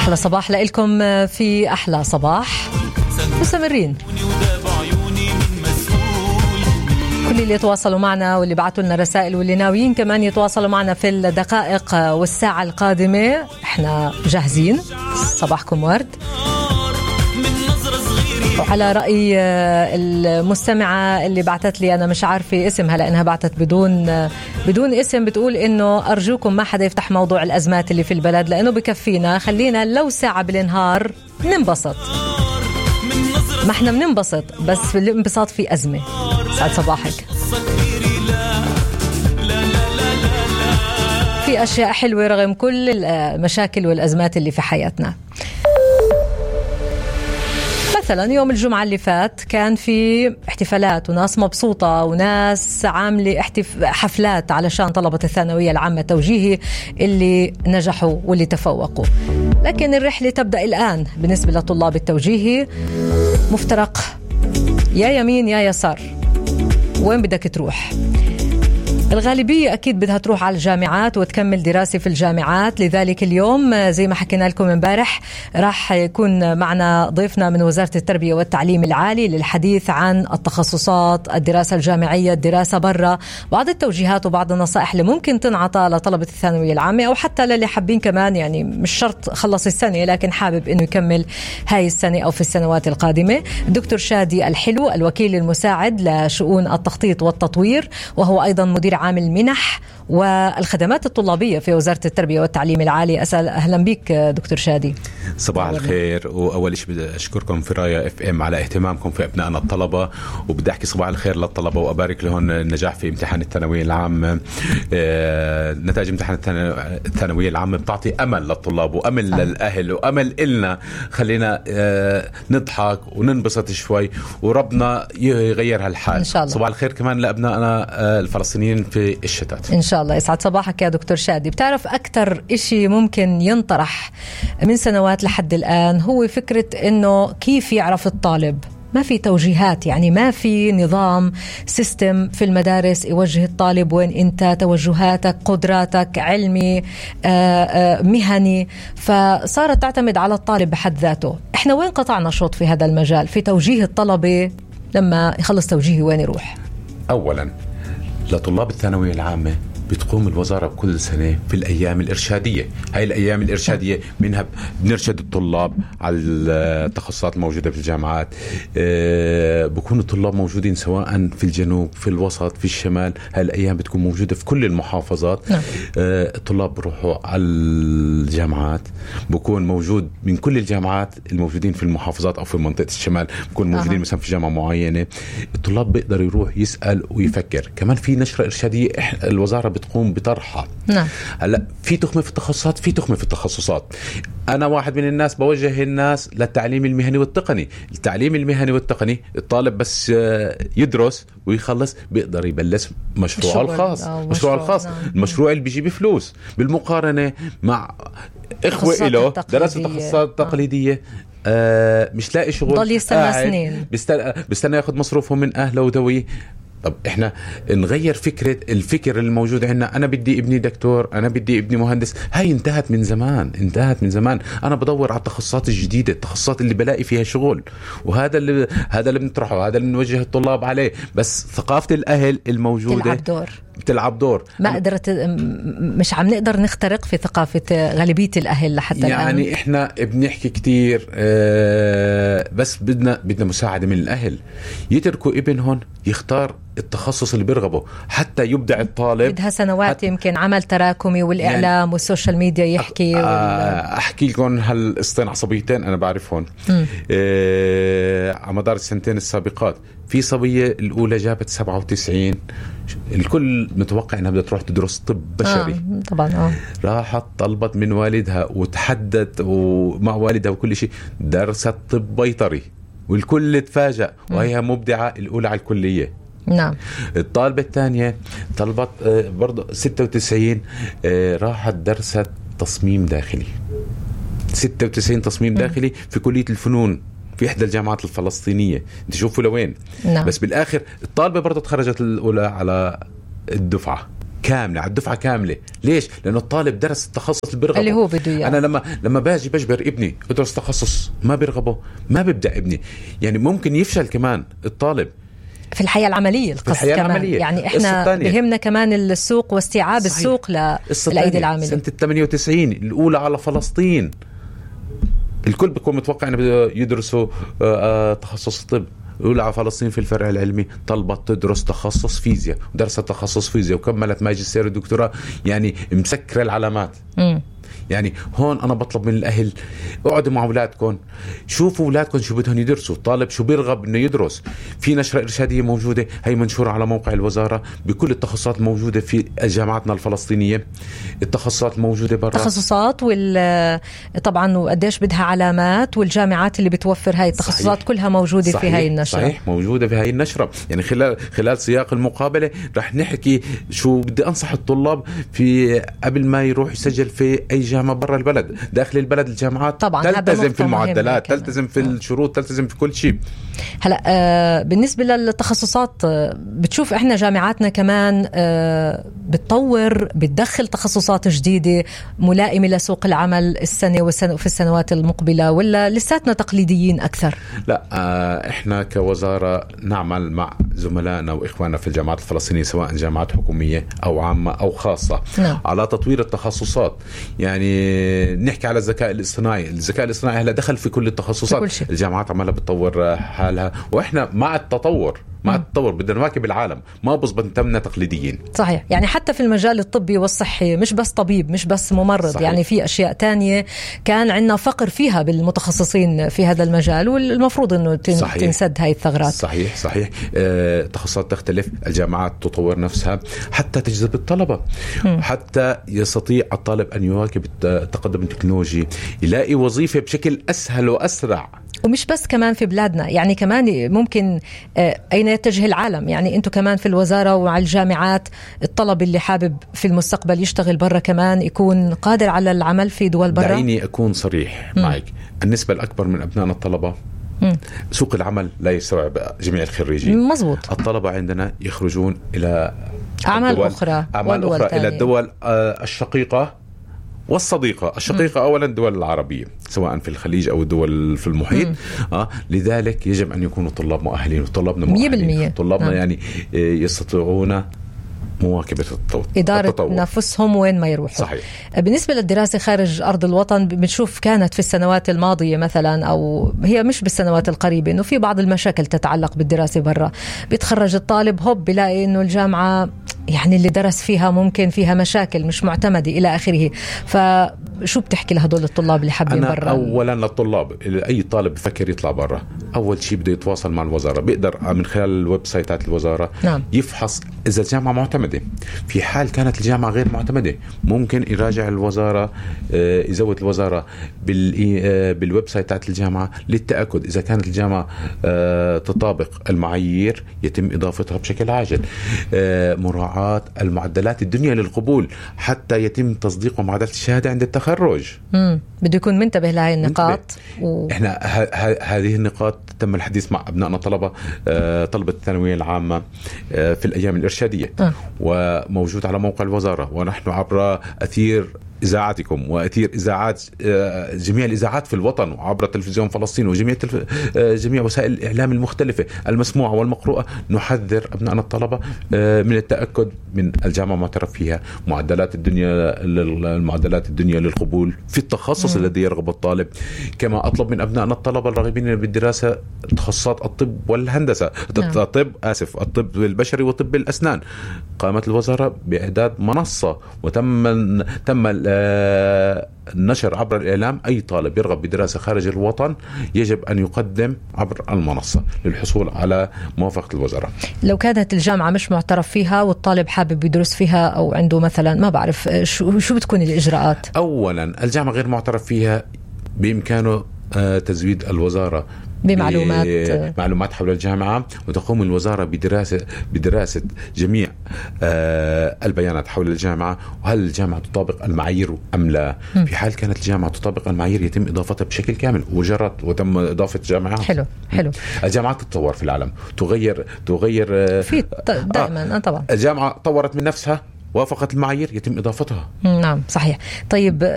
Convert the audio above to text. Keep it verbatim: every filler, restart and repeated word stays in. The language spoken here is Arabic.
أحلى صباح لكم في أحلى صباح. مستمرين كل اللي يتواصلوا معنا واللي بعتوا لنا رسائل واللي ناويين كمان يتواصلوا معنا في الدقائق والساعة القادمة. احنا جاهزين، صباحكم ورد. وعلى رأي المستمعة اللي بعتت لي، أنا مش عارفة اسمها لأنها بعتت بدون بدون اسم، بتقول إنه أرجوكم ما حدا يفتح موضوع الأزمات اللي في البلد لأنه بكفينا، خلينا لو ساعة بالنهار ننبسط. ما احنا بننبسط بس الانبساط في أزمة. سعد صباحك. في أشياء حلوة رغم كل المشاكل والأزمات اللي في حياتنا. مثلا يوم الجمعة اللي فات كان في احتفالات وناس مبسوطة وناس عاملة احتف... حفلات علشان طلبة الثانوية العامة توجيهي اللي نجحوا واللي تفوقوا. لكن الرحلة تبدأ الآن بالنسبة لطلاب التوجيهي، مفترق يا يمين يا يسار، وين بدك تروح؟ الغالبية أكيد بدها تروح على الجامعات وتكمل دراسة في الجامعات. لذلك اليوم زي ما حكينا لكم امبارح راح يكون معنا ضيفنا من وزارة التربية والتعليم العالي للحديث عن التخصصات، الدراسة الجامعية، الدراسة برا، بعض التوجيهات وبعض النصائح اللي ممكن تنعطى لطلبة الثانوية العامة أو حتى للي حابين كمان، يعني مش شرط خلص السنة لكن حابب إنه يكمل هاي السنة أو في السنوات القادمة. الدكتور شادي الحلو الوكيل المساعد لشؤون التخطيط والتطوير، وهو أيضا مدير عامل منح والخدمات الطلابية في وزارة التربية والتعليم العالي. أسأل أهلا بك دكتور شادي. صباح الخير. وأول شيء بدي أشكركم في رايا اف ام على اهتمامكم في أبنائنا الطلبة، وبدي أحكي صباح الخير للطلبة وأبارك لهم النجاح في امتحان الثانوية العامة. آه، نتائج امتحان الثانوية العامة بتعطي أمل للطلاب وأمل صح. للأهل وأمل إلنا، خلينا آه نضحك وننبسط شوي وربنا يغير هالحال إن شاء الله. صباح الخير كمان لأبنائنا آه الفلسطينيين في الشتات إن شاء الله. يسعد صباحك يا دكتور شادي. بتعرف أكتر إشي ممكن ينطرح من سنوات لحد الآن هو فكرة إنه كيف يعرف الطالب. ما في توجيهات، يعني ما في نظام سيستم في المدارس يوجه الطالب وين أنت، توجهاتك، قدراتك، علمي آآ آآ مهني، فصارت تعتمد على الطالب بحد ذاته. إحنا وين قطعنا شوط في هذا المجال في توجيه الطلبة لما يخلص توجيهي وين يروح؟ أولا لطلاب الثانوية العامة بتقوم الوزارة كل سنة في الأيام الإرشادية. هاي الأيام الإرشادية منها بنرشد الطلاب على التخصصات الموجودة في الجامعات. أه بكون الطلاب موجودين سواء في الجنوب، في الوسط، في الشمال. هاي الأيام بتكون موجودة في كل المحافظات. أه الطلاب بروحوا على الجامعات، بكون موجود من كل الجامعات الموجودين في المحافظات أو في منطقة الشمال، بكون موجودين أه. مثلا في جامعة معينة. الطلاب بيقدر يروح يسأل ويفكر. كمان في نشرة إرشادية الوزارة تقوم بطرحها. نعم. هلا في تخمة في التخصصات، في تخمة في التخصصات. أنا واحد من الناس بوجه الناس للتعليم المهني والتقني. التعليم المهني والتقني الطالب بس يدرس ويخلص بيقدر يبلش مشروعه الخاص. مشروعه الخاص، نعم. المشروع اللي بيجيب فلوس بالمقارنة مع إخوة له دراسة التخصصات التقليدية. آه مش لاقي شغل، ضل يستنى سنين، بيستنى, بيستنى ياخد مصروفه من أهله ودوي. طب احنا نغير فكرة الفكر الموجود عندنا. انا بدي ابني دكتور، انا بدي ابني مهندس. هاي انتهت من زمان، انتهت من زمان. انا بدور على التخصصات الجديدة، التخصصات اللي بلاقي فيها شغل، وهذا اللي هذا اللي بنطرحه، هذا اللي بنوجه الطلاب عليه. بس ثقافة الاهل الموجودة تلعب دور بتلعب دور. ما قدرت، مش عم نقدر نخترق في ثقافة غالبية الأهل لحتى يعني الآن. يعني إحنا بنحكي كتير آه بس بدنا بدنا مساعدة من الأهل يتركوا ابنهم يختار التخصص اللي بيرغبه حتى يبدع الطالب. بدها سنوات يمكن عمل تراكمي والإعلام يعني والسوشيال ميديا يحكي. آه أحكي لكم هالقصتين عصبيتين أنا بعرفهم. آه على مدار السنتين السابقات في صبية الأولى جابت سبعة وتسعين، الكل متوقع أنها بدها تروح تدرس طب بشري. آه طبعا آه. راحت طلبت من والدها وتحدت ومع والدها وكل شيء، درست طب بيطري والكل تفاجأ وهي مبدعة الأولى على الكلية. نعم. الطالبة الثانية طلبت برضه ستة وتسعين، راحت درست تصميم داخلي، ستة وتسعين تصميم داخلي في كلية الفنون في إحدى الجامعات الفلسطينية. انت شوفوا لوين. نعم. بس بالآخر الطالبة برضه تخرجت الأولى على الدفعة. كاملة على الدفعة كاملة. ليش؟ لأنه الطالب درس التخصص اللي بيرغبه اللي هو بده يعني. أنا لما لما باجي بجبر ابني ادرس تخصص ما بيرغبه ما ببدأ ابني، يعني ممكن يفشل كمان الطالب في الحياة العملية. القصة الحياة كمان العملية. يعني احنا بهمنا كمان السوق واستيعاب صحيح. السوق للأيدي العاملة. سنة ثمانية وتسعين الأولى على فلسطين الكل بيكون متوقع أن يدرسوا تخصص الطب. الأولى على فلسطين في الفرع العلمي طلبت تدرس تخصص فيزياء ودرست تخصص فيزياء وكملت ماجستير ودكتوراه، يعني مسكر العلامات. م. يعني هون أنا بطلب من الأهل اقعدوا مع أولادكم شوفوا أولادكم شو بدهم يدرسوا، الطالب شو بيرغب إنه يدرس. في نشرة إرشادية موجودة هي منشورة على موقع الوزارة بكل التخصصات الموجودة في جامعاتنا الفلسطينية، التخصصات الموجودة برا تخصصات وال طبعا وقديش بدها علامات، والجامعات اللي بتوفر هاي التخصصات صحيح. كلها موجودة صحيح. في هاي النشرة صحيح موجودة في هاي النشرة. يعني خلال خلال سياق المقابلة رح نحكي شو بدي أنصح الطلاب في قبل ما يروح يسجل في أي جامعة برا البلد. داخل البلد الجامعات طبعا تلتزم في المعدلات، تلتزم في الشروط، تلتزم في كل شيء. هلا آه بالنسبة للتخصصات آه بتشوف احنا جامعاتنا كمان آه بتطور بتدخل تخصصات جديدة ملائمة لسوق العمل السنة وفي السنوات المقبلة، ولا لساتنا تقليديين أكثر؟ لا آه احنا كوزارة نعمل مع زملائنا وإخواننا في الجامعات الفلسطينية سواء جامعات حكومية أو عامة أو خاصة نعم. على تطوير التخصصات. يعني نحكي على الذكاء الاصطناعي، الذكاء الاصطناعي هلا دخل في كل التخصصات، في كل الجامعات عمالها بتطور حالها، واحنا مع التطور مع التطور بدنا نواكب العالم، ما بزبط نتمنا تقليديين. صحيح. يعني حتى في المجال الطبي والصحي مش بس طبيب مش بس ممرض صحيح. يعني في أشياء تانية كان عندنا فقر فيها بالمتخصصين في هذا المجال، والمفروض أنه صحيح. تنسد هاي الثغرات. صحيح صحيح. أه تخصصات تختلف، الجامعات تطور نفسها حتى تجذب الطلبة م. حتى يستطيع الطالب أن يواكب التقدم التكنولوجي، يلاقي وظيفة بشكل أسهل وأسرع. ومش بس كمان في بلادنا، يعني كمان ممكن أين يتجه العالم. يعني أنتم كمان في الوزارة ومع الجامعات الطلب اللي حابب في المستقبل يشتغل برا كمان يكون قادر على العمل في دول برا. دعيني أكون صريح م. معك، النسبة الأكبر من أبنائنا الطلبة م. سوق العمل لا يستوعب جميع الخريجين. مظبوط. الطلبة عندنا يخرجون إلى أعمال أخرى, أعمال أخرى إلى الدول الشقيقة والصديقة. الشقيقة م. أولا الدول العربية سواء في الخليج أو الدول في المحيط. آه لذلك يجب أن يكونوا طلاب مؤهلين، وطلابنا مؤهلين، طلابنا آه. يعني يستطيعون مواكبة التطور، إدارة التطور. نفسهم وين ما يروحوا. صحيح. بالنسبة للدراسة خارج أرض الوطن بنشوف كانت في السنوات الماضية مثلا أو هي مش بالسنوات القريبة إنه في بعض المشاكل تتعلق بالدراسة برا. بيتخرج الطالب هوب بلاقي إنه الجامعة يعني اللي درس فيها ممكن فيها مشاكل مش معتمدة إلى آخره. فشو بتحكي لهدول الطلاب اللي حابين برا؟ أولا للطلاب، أي طالب بفكر يطلع برا أول شيء بده يتواصل مع الوزارة، بيقدر من خلال الويب سايتات الوزارة نعم. يفحص إذا الجامعة معتمدة. في حال كانت الجامعة غير معتمدة ممكن يراجع الوزارة، يزود الوزارة بالويب سايتات الجامعة للتأكد إذا كانت الجامعة تطابق المعايير يتم إضافتها بشكل عاجل. مراعاة المعدلات الدنيا للقبول حتى يتم تصديق معادلة الشهادة عند التخرج. امم بده يكون منتبه لهذه النقاط. و... احنا ه... ه... هذه النقاط تم الحديث مع أبنائنا طلبة آه... طلبة الثانوية العامة آه... في الأيام الإرشادية أه. وموجود على موقع الوزارة، ونحن عبر أثير إذاعتكم وأثير إذاعات جميع الإذاعات في الوطن وعبر تلفزيون فلسطين وجميع تلف... جميع وسائل الإعلام المختلفة المسموعة والمقروءة نحذر أبنائنا الطلبة من التأكد من الجامعة معترف فيها، معدلات الدنيا المعدلات الدنيا للقبول في التخصص م. الذي يرغب الطالب. كما أطلب من أبنائنا الطلبة الراغبين بالدراسة تخصصات الطب والهندسة م. الطب آسف الطب البشري وطب الأسنان، قامت الوزارة بإعداد منصة وتم تم النشر عبر الإعلام. أي طالب يرغب بدراسة خارج الوطن يجب أن يقدم عبر المنصة للحصول على موافقة الوزارة. لو كانت الجامعة مش معترف فيها والطالب حابب يدرس فيها أو عنده مثلا ما بعرف شو شو بتكون الإجراءات؟ أولا الجامعة غير معترف فيها بإمكانه تزويد الوزارة بمعلومات معلومات حول الجامعة، وتقوم الوزارة بدراسة بدراسة جميع البيانات حول الجامعة وهل الجامعة تطابق المعايير أم لا. م. في حال كانت الجامعة تطابق المعايير يتم إضافتها بشكل كامل، وجرت وتم إضافة جامعات. حلو حلو. الجامعات تتطور في العالم، تغير تغير في دائما. آه. طبعا الجامعة طورت من نفسها وافقت المعايير يتم إضافتها. نعم صحيح. طيب